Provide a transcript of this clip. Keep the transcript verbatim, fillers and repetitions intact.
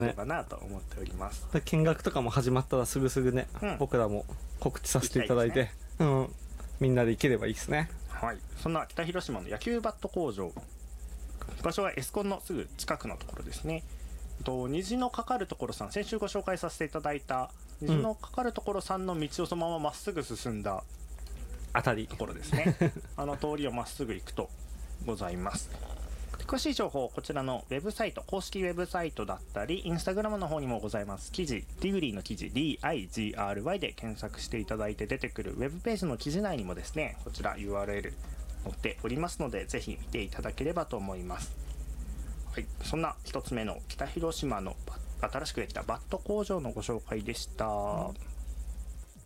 そうかなと思っております、 で見学とかも始まったらすぐすぐね、 うん、 僕らも告知させていただいて、 ね、 うん、みんなで行ければいいですね。 はい、そんな北広島の野球バット工場、場所はエスコンのすぐ近くのところですね。と虹のかかるところさん、先週ご紹介させていただいた虹のかかるところさんの道をそのまままっすぐ進んだあたりところですねあの通りをまっすぐ行くとございます。詳しい情報こちらのウェブサイト、公式ウェブサイトだったりインスタグラムの方にもございます記事、ディグリーの記事 ディーアイジーアールワイ で検索していただいて出てくるウェブページの記事内にもですね、こちら ユーアールエル載っておりますのでぜひ見ていただければと思います。はい、そんな一つ目の北広島の新しくできたバット工場のご紹介でした。